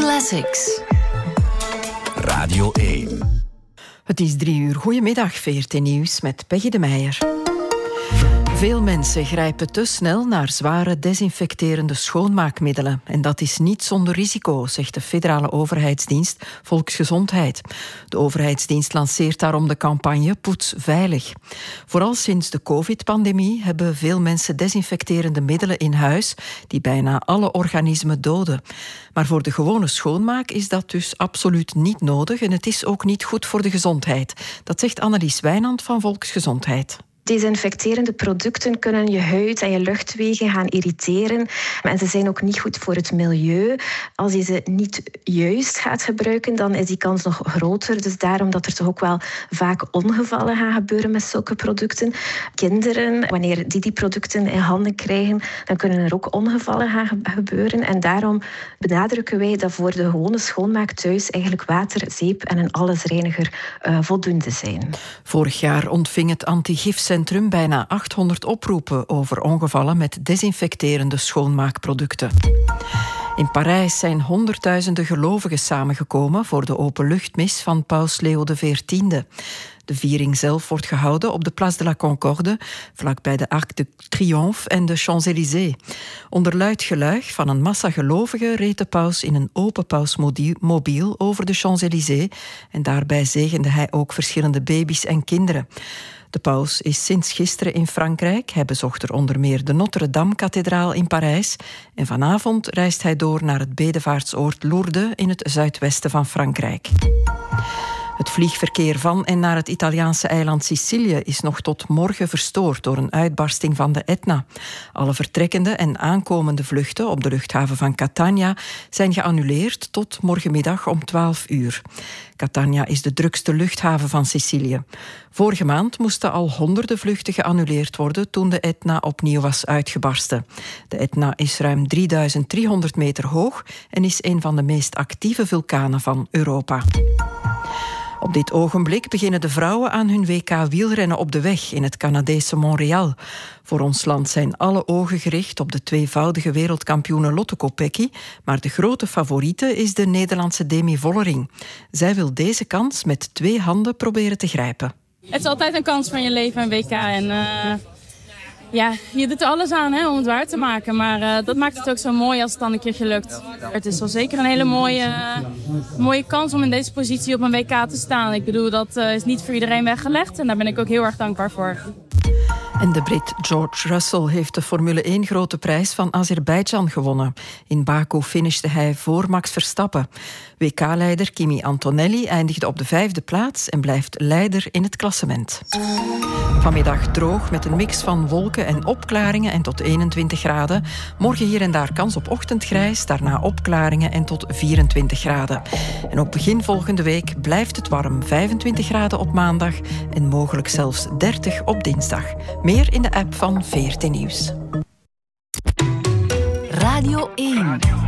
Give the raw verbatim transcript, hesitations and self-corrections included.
Classics. Radio één. Het is drie uur. Goedemiddag, V R T Nieuws met Peggy de Meijer. Veel mensen grijpen te snel naar zware desinfecterende schoonmaakmiddelen. En dat is niet zonder risico, zegt de federale overheidsdienst Volksgezondheid. De overheidsdienst lanceert daarom de campagne Poets Veilig. Vooral sinds de covid-pandemie hebben veel mensen desinfecterende middelen in huis die bijna alle organismen doden. Maar voor de gewone schoonmaak is dat dus absoluut niet nodig en het is ook niet goed voor de gezondheid. Dat zegt Annelies Wijnand van Volksgezondheid. Desinfecterende producten kunnen je huid en je luchtwegen gaan irriteren. En ze zijn ook niet goed voor het milieu. Als je ze niet juist gaat gebruiken, dan is die kans nog groter. Dus daarom dat er toch ook wel vaak ongevallen gaan gebeuren met zulke producten. Kinderen, wanneer die die producten in handen krijgen, dan kunnen er ook ongevallen gaan gebeuren. En daarom benadrukken wij dat voor de gewone schoonmaak thuis eigenlijk water, zeep en een allesreiniger uh, voldoende zijn. Vorig jaar ontving het antigifcentrum bijna achthonderd oproepen over ongevallen met desinfecterende schoonmaakproducten. In Parijs zijn honderdduizenden gelovigen samengekomen voor de openluchtmis van paus Leo de veertiende. De viering zelf wordt gehouden op de Place de la Concorde, vlakbij de Arc de Triomphe en de Champs-Élysées. Onder luid geluid van een massa gelovigen reed de paus in een open pausmobiel over de Champs-Élysées en daarbij zegende hij ook verschillende baby's en kinderen. De paus is sinds gisteren in Frankrijk. Hij bezocht er onder meer de Notre-Dame-kathedraal in Parijs. En vanavond reist hij door naar het bedevaartsoord Lourdes in het zuidwesten van Frankrijk. Het vliegverkeer van en naar het Italiaanse eiland Sicilië is nog tot morgen verstoord door een uitbarsting van de Etna. Alle vertrekkende en aankomende vluchten op de luchthaven van Catania zijn geannuleerd tot morgenmiddag om twaalf uur. Catania is de drukste luchthaven van Sicilië. Vorige maand moesten al honderden vluchten geannuleerd worden toen de Etna opnieuw was uitgebarsten. De Etna is ruim drieduizend driehonderd meter hoog en is een van de meest actieve vulkanen van Europa. Op dit ogenblik beginnen de vrouwen aan hun W K wielrennen op de weg in het Canadese Montréal. Voor ons land zijn alle ogen gericht op de tweevoudige wereldkampioene Lotte Kopecky, maar de grote favoriete is de Nederlandse Demi Vollering. Zij wil deze kans met twee handen proberen te grijpen. Het is altijd een kans van je leven, een W K. En uh, ja, je doet er alles aan hè, om het waar te maken. Maar uh, dat maakt het ook zo mooi als het dan een keer gelukt. Het is wel zeker een hele mooie, uh, mooie kans om in deze positie op een W K te staan. Ik bedoel, dat uh, is niet voor iedereen weggelegd. En daar ben ik ook heel erg dankbaar voor. En de Brit George Russell heeft de Formule één grote prijs van Azerbeidzjan gewonnen. In Baku finishte hij voor Max Verstappen. W K-leider Kimi Antonelli eindigde op de vijfde plaats en blijft leider in het klassement. Vanmiddag droog met een mix van wolken en opklaringen en tot eenentwintig graden. Morgen hier en daar kans op ochtendgrijs, daarna opklaringen en tot vierentwintig graden. En ook begin volgende week blijft het warm, vijfentwintig graden op maandag en mogelijk zelfs dertig op dinsdag. Meer in de app van V R T Nieuws. Radio één.